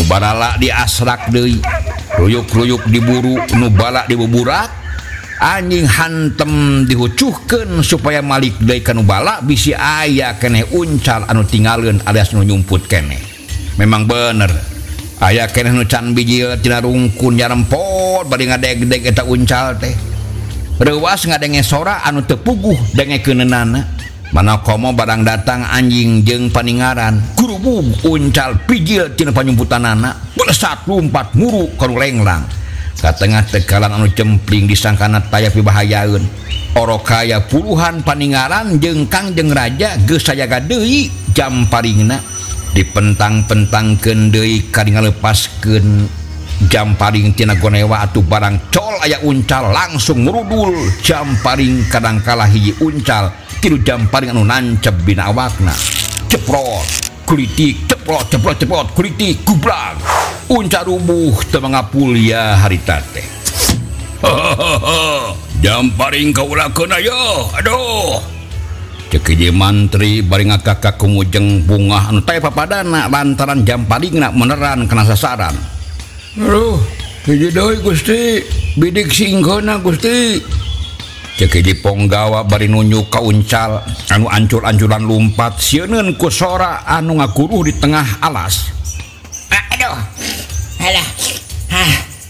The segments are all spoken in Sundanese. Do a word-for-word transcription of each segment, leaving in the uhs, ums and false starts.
nubarala di asrak deui ruyuk-ruyuk diburu nubala dibuburak anjing hantem dihucuhkeun supaya malik deui ka nubala bisi aya keneh uncal anu tinggalkeun alias nu nyumput keneh memang bener aya keneh nu can bijil tina rungkun nyarempot bari ngadeg-deg eta uncal teh reuas ngadenge sora anu teu puguh dengekeunana mana komo barang datang anjing jeung paningaran kurubug uncal pijil tina panyumputanana belesat lumpat muru ka lenglang ka tengah tekalan anu cempling disangkana taya pibahayaeun orokaya puluhan paningaran jeung kangjeng raja geus sajaga deui jamparingna dipentang-pentangkeun deui kadi ngalepaskeun jamparing tina gonewa atuh barang col aya uncal langsung ngrudul jamparing kadangkala hiji uncal tilu jamparing anu nancep dina awakna ceprot kulitik ceprot ceprot ceprot kulitik gublag uncal rubuh teu mangapulya harita teh jamparing kaulakeun aya aduh ceuk ieu mantri bari ngakak kumujeng bungah anu taya papadana lantaran jamparingna meneran kana sasaran. Aduh, hiji deui Gusti, bidik singgona Gusti. Ceuk hiji ponggawa bari nunjuk ka uncal anu ancur-ancuran lumpat sieunneun ku sora anu ngaguruh di tengah alas. Aduh. Alah. Hah.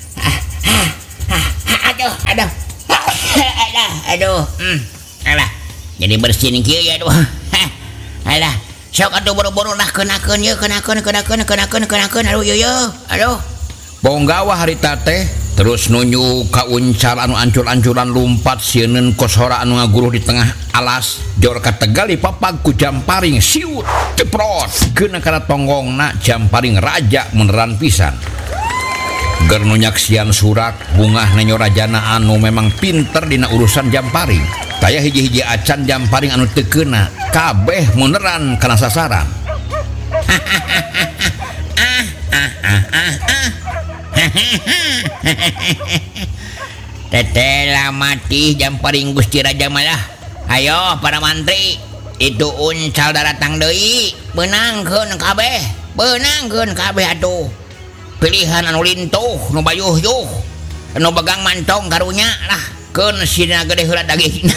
Aduh, aduh. Alah, aduh. Hmm. Alah. Jadi bersihin kieu ya aduh. Alah. Sok atuh boro-boro lah keunakeun ye, keunakeun keunakeun keunakeun keunakeun aduh ye. Aduh. Ponggawa harita teh terus nunjuk ka uncal anu ancur-ancuran lumpat sieunneun kosora anu ngaguruh di tengah alas jor ka tegal dipapag ku jamparing siut ceprot keuna kana tonggongna jamparing raja meneran pisan ger nu nyaksian surak bungah nenyo rajana anu memang pinter dina urusan jamparing taya hiji-hiji acan jamparing anu teu keuna kabeh meneran kana sasaran. Tetela mati jamparing Gusti Raja malah. Ayo para mantri, itu uncal datang deui, beunangkeun kabeh, beunangkeun kabeh atuh. Pilihan anu lintuh, nu bayuh-yuh, nu bagang mantong karunya lah, keun sina gede heula daging.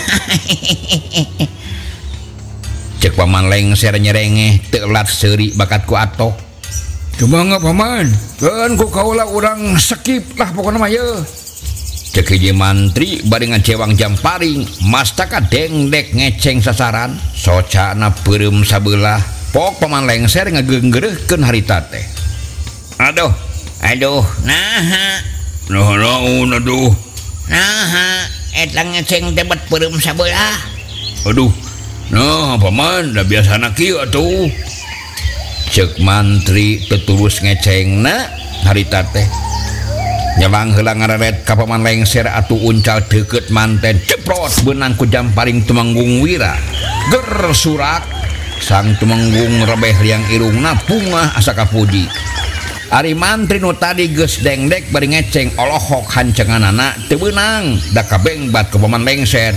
Cek paman lengser nyerengeh teu lat seuri bakat ku atok. Cuma nggak paman, kan ku kaulah orang skip lah pokoknya mah ye. Cek hiji mantri bari ngacewang jamparing mastaka dengdek ngeceng sasaran socana peureum sabelah pok paman lengser ngageunggeureukkeun harita teh. Aduh, aduh, naha. Nah naon aduh. Naha, eta ngeceng teh bet peureum sabelah. Aduh. Nah paman, da biasana kieu atuh. Cek mantri tetulus ngecengna harita teh nyabang heula ngareret ka paman lengser atuh uncal deukeut manten ceprot beunang ku jamparing tumanggung wira ger surak sang tumanggung rebeh liang irungna pungah asa kapuji ari mantri nu tadi geus dengdek bari ngeceng olohok hancenganana teu beunang da kabengbat ku paman lengser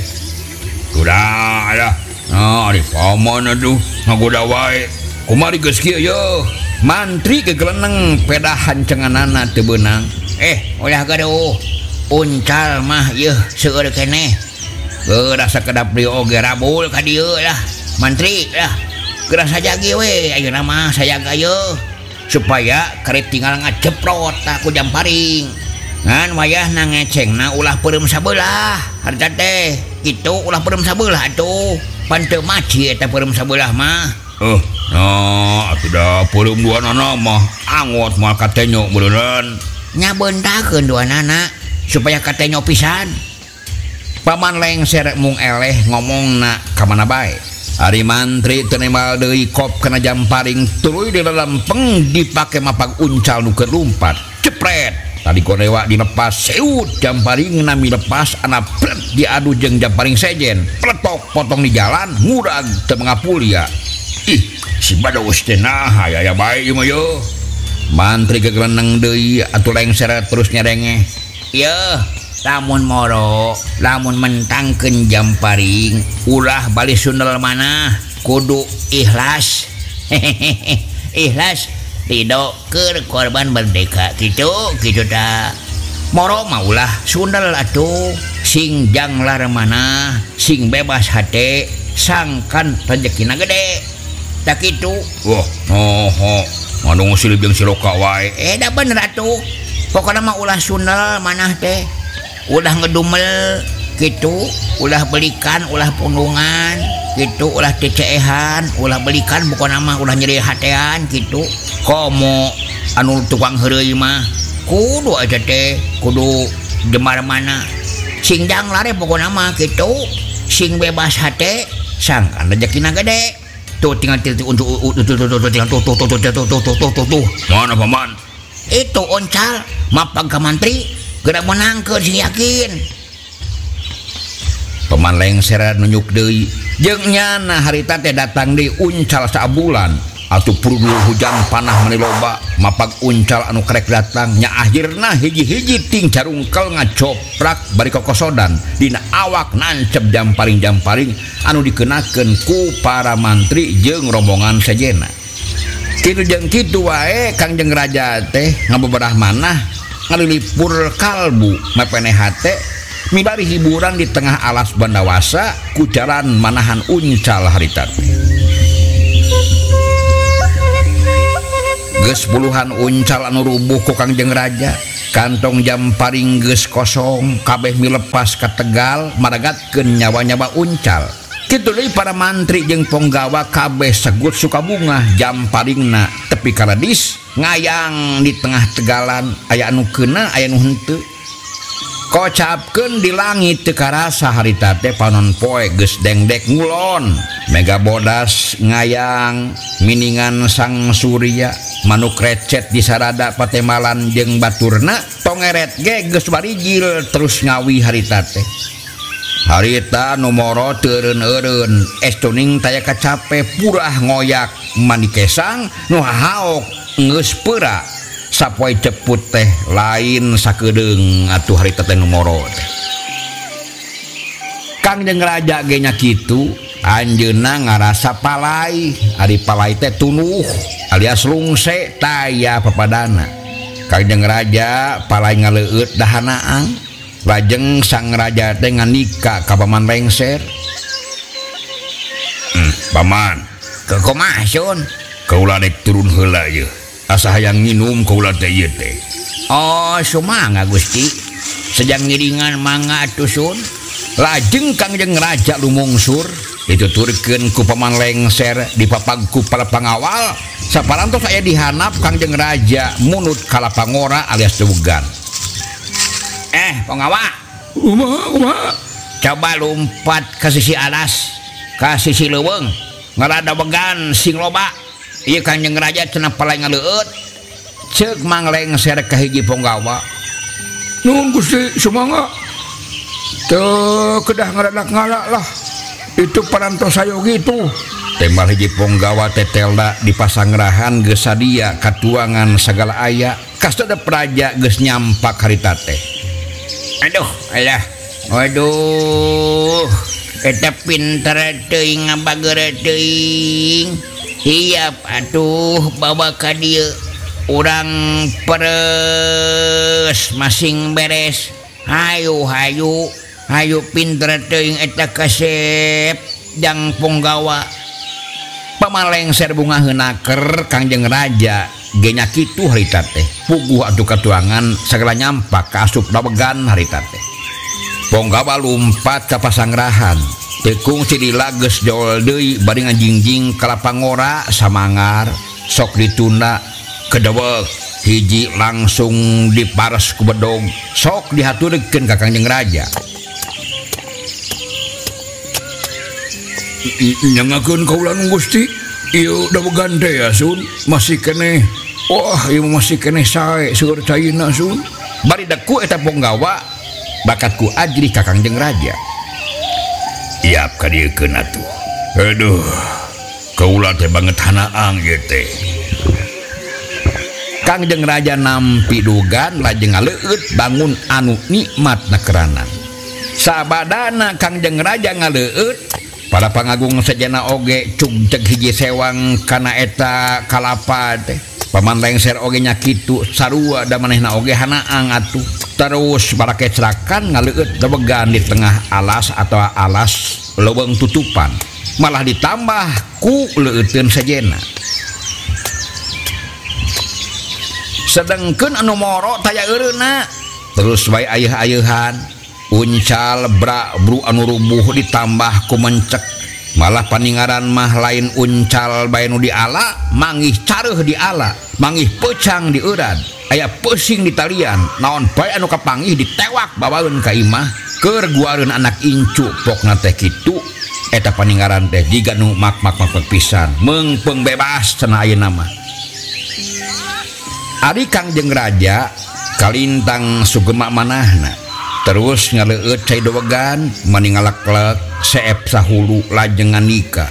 kudah aya nah ari paman aduh ngagoda wae kumari geus kieu ye mantri kegeleneng pedahan cenganana teu beunang eh ulah gaduh uncal mah yeuh seueur keneh geura sakedap dieu oge rabul ka dieu lah mantri lah geura sajagi we ayeuna mah sajaga ye supaya karep tinggal ngaceprot ku jamparing ngan wayahna ngecengna ulah peureum sabelah harta teh kitu ulah peureum sabelah atuh pan teu maci eta peureum sabelah mah. Eh, nah, atuh da peureum duanana mah angot moal katenyo beneran. Nya beuntakeun duanana supaya katenyo pisan. Paman lengser mung eleh ngomongna ka mana bae. Ari mantri teu nembal deui kop kana jamparing tuluy di lempeng dipake mapag uncal nu keur lumpat. Cepret. Tadi konewa dilepas seut jamparingna milepas ana pret diadu jeung jamparing sejen. Pletok potong di jalan ngurag teu mangapulya. Ih, si Badaus teh naha aya bae ieu mah yo. Mantri gegeleneng deui atuh lengser terus nyerengeh. Yeuh, lamun moro, lamun mentangkeun jamparing, ulah bali sundel manah, kudu ikhlas. Hehehe. Ikhlas Tidak ke korban merdeka gitu gitu dah. Moro maulah sundal atuh sing janglar mana sing bebas hati sangkan rezekina gede tak gitu. Wah, oh, oh. Anu ngusil jeung siloka wae. Eh dah bener atuh pokoknya mah ulah sundal mana teh ulah ngedumel gitu ulah belikan ulah pundungan gitu ulah cecehan ulah belikan pokoknya mah ulah nyeri hatean gitu komo anu tukang heureuy mah kudu aja teh kudu demar mana sing janglar pokoknya mah gitu sing bebas hate sangkan rezekina gede tuh tinggal tinggal untuk tinggal tuh tuh tuh tuh tuh tuh tuh tuh tuh Mana paman? itu oncal mapag ka mantri geura menangkeun sing yakin. Paman lengser nunjuk deui jeung nyana harita teh datang deui uncal sabulan atuh purdu hujan panah mani loba mapag uncal anu karek datang nya akhirna hiji-hiji ting carungkel ngacoprak bari kokosodan dina awak nancep jamparing-jamparing anu dikenakeun ku para mantri jeung rombongan sejenna. Kitu jeung kitu wae Kangjeng Raja teh ngabeberah manah ngalilipur kalbu mepene hate mibari hiburan di tengah alas bandawasa ku jalan manahan uncal harita. Geus puluhan uncal anu rubuh ku Kangjeng Raja kantong jamparing geus kosong kabeh milepas ka Tegal maragatkeun nyawa-nyawa uncal. Kitu deui para mantri jeung ponggawa kabeh segut Sukabungah jamparingna tepi karadis ngayang di tengah Tegalan aya anu keuna aya anu henteu. Kocapkeun di langit teu karasa harita teh panon poe geus dengdek ngulon mega bodas ngayang miningan sang surya manuk recet di sarada patemalan jeung baturna tongeret ge geus barijil terus ngawi harita teh. Harita nomoro teureun-eureun estuning taya kacape purah ngoyak mani kesang nu hahaok geus peura sapoe ceput teh lain sakedeung atuh harita teh nomoro teh. Kangjeng Raja ge nya kitu anjeunna ngarasa palai ari palai teh tunuh alias lungse taya papadana. Kangjeng Raja palai ngaleueut dahanaang lajeng sang raja teh nganika ka Paman Lengser. Hmm, paman Kumaha Sun? kaula dek turun heula ieu asa hayang nginum kaula teh ieu teh. Oh sumangga Gusti sejang ngiringan mangga atuh Sun. Lajeng Kangjeng Raja lumungsur dituturkeun ku Paman Lengser dipapag ku para pangawal saparantos aya dihanap Kangjeng Raja munut kalapangora alias dewegan. Eh penggawa Kumaha kumaha? coba lompat ke sisi alas ke sisi leuweung ngarada began sing loba ieu Kangjeng Raja cenah palai ngaleueut ceuk Mang Lengser ka hiji penggawa. Nuhun Gusti sumangga. Teu kedah ngaradak-ngarak lah. Itu parantos sayo gitu. Tembal hiji ponggawa tetelda di pasangrahan geus sadia katuangan sagala aya kasada praja geus nyampak harita teh. Aduh alah waduh eta pinter teuing ngabageura teuing hiap atuh bawa ka dieu urang peres masing beres hayu hayu hayu pinter teuing eta kasep jang ponggawa. Paman Lengser bunga heunaker Kangjeng Raja ge nya kitu harita teh puguh atuh katuangan sagala nyampak ka asup dawegan harita teh. Ponggawa lumpat ka pasangrahan tekung cilila geus jol deui bari ngajingjing ka lapangora samangar sok ditunda kedewek hiji langsung dipares ku bedog sok dihaturkeun ka Kangjeng Raja. Nyangakeun kaula nu Gusti ieu dawegan teh ya Sun masih keneh. Wah ieu masih keneh sae seueur caina Sun. Bari deku eta ponggawa bakat ku ajrih ka Kangjeng Raja. Iap ka dieu keun atuh. Aduh kaula teh banget hanaang ieu teh. Kangjeng Raja nampi dugan lajeng ngaleueut bangun anu nikmatna keranan. Sabadana Kangjeng Raja ngaleueut para pangagung sajana oge cug ceg hiji sewang kana eta kalapa teh paman lengser oge nya kitu sarua da manehna oge hanaang atuh terus para kecerakan ngaleueut dawegan di tengah alas atau alas leuweung tutupan malah ditambah ku leueuteun sajena sedengkeun anu moro taya eureuna terus bae ayeuh-ayeuhan uncal bra bru anu rubuh ditambah ku mencek malah paningaran mah lain uncal bae nu di ala mangih careuh di ala mangih peucang di euran aya pusing di talian naon bae anu kapanggih ditewak bawaeun ka imah keur guareun anak incu pokna teh kitu eta paningaran teh jiga nu mak-mak pisan meungpeung bebas cenah ayeuna mah ari Kangjeng Raja kalintang sugema manahna terus ngaleueut cai dawegan maningalak-lek seep sahulu lajeng nganika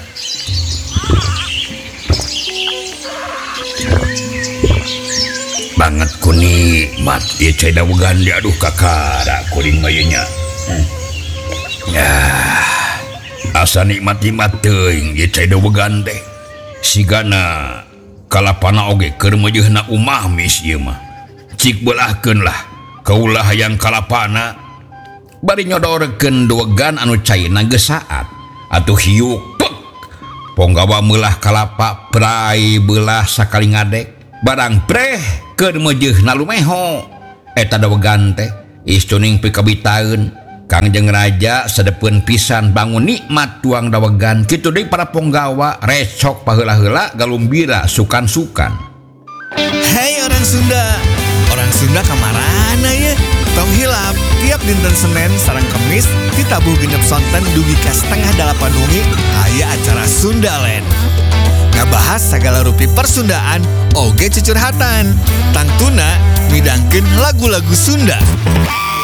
banget kunikmat ieu cai dawegan di aduh kakara kuring mayeunya hmm. Ya asa nikmat-nikmat teuing ieu cai dawegan teh sigana kalapana oge keur meujeunna umah mis ieu mah cik beulahkeun lah kaulah hayang kalapana bari nyodorkeun dawegan anu caina geus saat atuh hiuk pek ponggawa meulah kalapa prai beulah sakali ngadek barang preh keur meujeunna lumeho eta dawegan teh istuning pikabitaeun Kangjeng Raja sadepeun pisan bangun nikmat tuang dawegan kitu deui para ponggawa recok paheula-heula galumbira sukan-sukan. Hei orang Sunda, orang Sunda kamarana ya? Tong hilap tiap dinten Senin sareng Kemis ditabuh genep sonten dugi ka setengah dalapan wengi aya acara Sundaland. Ngabahas sagala rupi persundaan oge cucurhatan. Tangtuna midangkeun lagu-lagu Sunda.